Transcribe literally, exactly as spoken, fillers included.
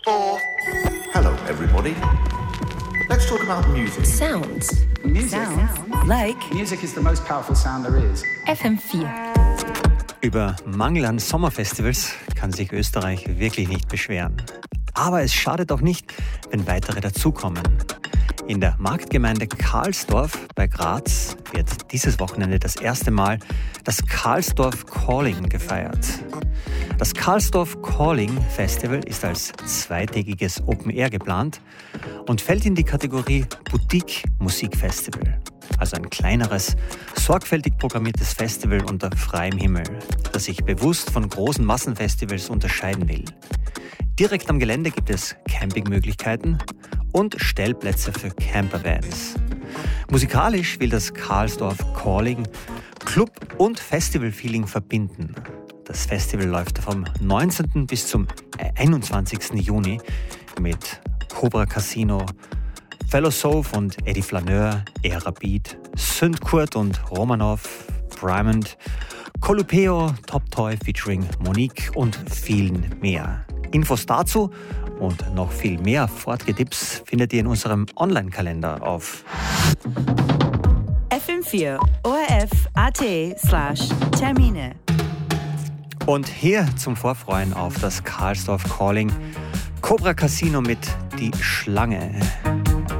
Oh. Hello, everybody. Let's talk about music. Sounds. Music. Sounds. Like. Music is the most powerful sound there is. F M vier. Über Mangel an Sommerfestivals kann sich Österreich wirklich nicht beschweren. Aber es schadet auch nicht, wenn weitere dazukommen. In der Marktgemeinde Karlsdorf bei Graz wird dieses Wochenende das erste Mal das Karlsdorf Calling gefeiert. Das Karlsdorf Calling Festival ist als zweitägiges Open Air geplant und fällt in die Kategorie Boutique Musikfestival. Also ein kleineres, sorgfältig programmiertes Festival unter freiem Himmel, das sich bewusst von großen Massenfestivals unterscheiden will. Direkt am Gelände gibt es Campingmöglichkeiten und Stellplätze für Campervans. Musikalisch will das Karlsdorf Calling Club- und Festival-Feeling verbinden. Das Festival läuft vom neunzehnten bis zum einundzwanzigsten Juni mit Cobra Casino, Fellow Soph und Eddie Flaneur, Era Beat, Sündkurt und Romanov, Brimond, Colupeo, Top Toy featuring Monique und vielen mehr. Infos dazu und noch viel mehr Fortgetipps findet ihr in unserem Online-Kalender auf F M vier O R F A T slash Termine. Und hier zum Vorfreuen auf das Karlsdorf Calling Cobra Casino mit Die Schlange.